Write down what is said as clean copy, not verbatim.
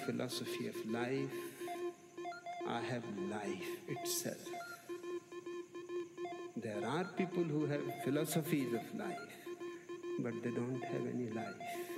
philosophy of life. I have life itself. There are people who have philosophies of life, but they don't have any life.